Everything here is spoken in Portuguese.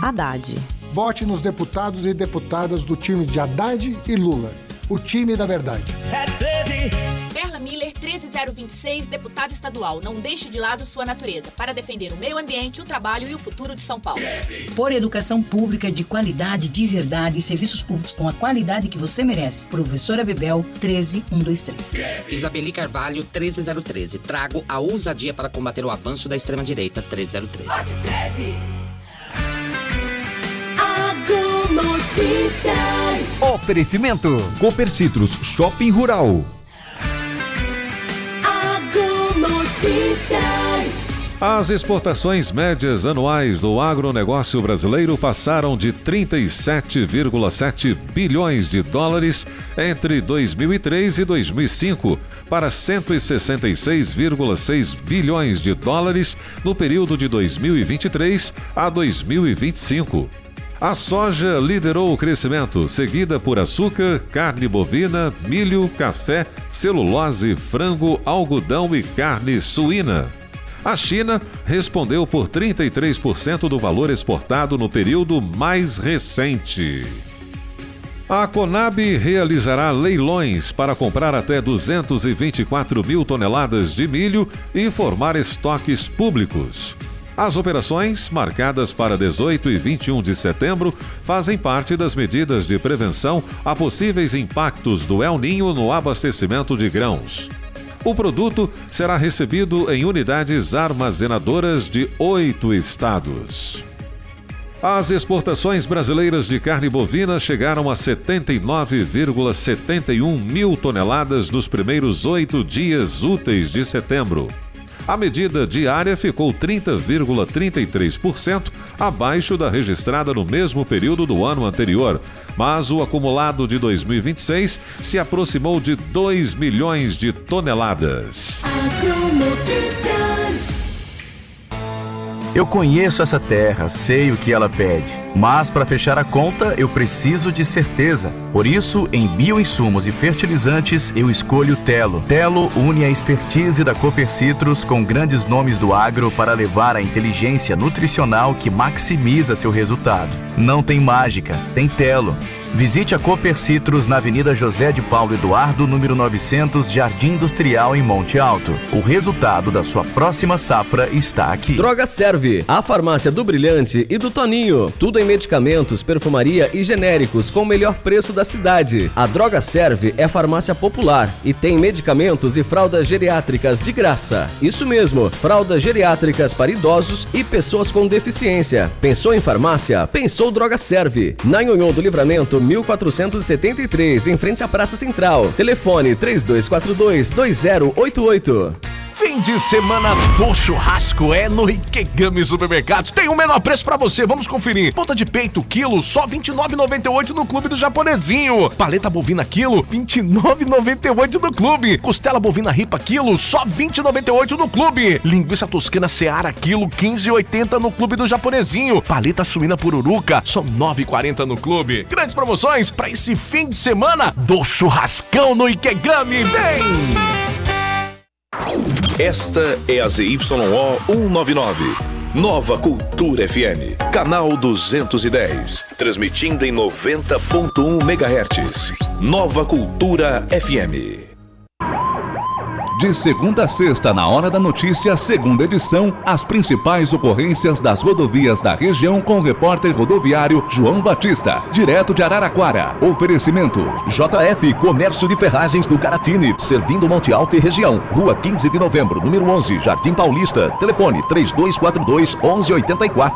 Haddad. Vote nos deputados e deputadas do time de Haddad e Lula. O time da verdade. É 13. Perla Miller, 13026, deputado estadual. Não deixe de lado sua natureza para defender o meio ambiente, o trabalho e o futuro de São Paulo. Por educação pública de qualidade, de verdade e serviços públicos com a qualidade que você merece. Professora Bebel, 13123. Isabeli Carvalho, 13013. Trago a ousadia para combater o avanço da extrema-direita, 13013. Notícias. Oferecimento Cooper Citrus Shopping Rural. Agronotícias. As exportações médias anuais do agronegócio brasileiro passaram de 37,7 bilhões de dólares entre 2003 e 2005 para 166,6 bilhões de dólares no período de 2023 a 2025. A soja liderou o crescimento, seguida por açúcar, carne bovina, milho, café, celulose, frango, algodão e carne suína. A China respondeu por 33% do valor exportado no período mais recente. A Conab realizará leilões para comprar até 224 mil toneladas de milho e formar estoques públicos. As operações, marcadas para 18 e 21 de setembro, fazem parte das medidas de prevenção a possíveis impactos do El Niño no abastecimento de grãos. O produto será recebido em unidades armazenadoras de 8 estados. As exportações brasileiras de carne bovina chegaram a 79,71 mil toneladas nos primeiros 8 dias úteis de setembro. A medida diária ficou 30,33% abaixo da registrada no mesmo período do ano anterior, mas o acumulado de 2026 se aproximou de 2 milhões de toneladas. Eu conheço essa terra, sei o que ela pede, mas para fechar a conta eu preciso de certeza. Por isso, em bioinsumos e fertilizantes, eu escolho Telo. Telo une a expertise da Cooper Citrus com grandes nomes do agro para levar a inteligência nutricional que maximiza seu resultado. Não tem mágica, tem Telo. Visite a Cooper Citrus na Avenida José de Paulo Eduardo, número 900, Jardim Industrial, em Monte Alto. O resultado da sua próxima safra está aqui. Droga Serve, a farmácia do Brilhante e do Toninho. Tudo em medicamentos, perfumaria e genéricos com o melhor preço da cidade. A Droga Serve é farmácia popular e tem medicamentos e fraldas geriátricas de graça. Isso mesmo, fraldas geriátricas para idosos e pessoas com deficiência. Pensou em farmácia? Pensou Droga Serve. Na Nhonhô do Livramento, 1473, em frente à Praça Central. Telefone 3242-2088. Fim de semana do churrasco é no Ikegami Supermercados. Tem o menor preço pra você, vamos conferir. Ponta de peito, quilo, só R$ 29,98 no Clube do Japonesinho. Paleta bovina, quilo, R$ 29,98 no Clube. Costela bovina ripa, quilo, só R$ 20,98 no Clube. Linguiça toscana Seara, quilo, R$ 15,80 no Clube do Japonesinho. Paleta suína pururuca, só R$ 9,40 no Clube. Grandes promoções pra esse fim de semana do churrascão no Ikegami. Vem! Esta é a ZYO 199, Nova Cultura FM, canal 210, transmitindo em 90.1 MHz. Nova Cultura FM. De segunda a sexta, na Hora da Notícia, segunda edição, as principais ocorrências das rodovias da região com o repórter rodoviário João Batista, direto de Araraquara. Oferecimento: JF Comércio de Ferragens do Caratini, servindo Monte Alto e região. Rua 15 de Novembro, número 11, Jardim Paulista. Telefone 3242-1184.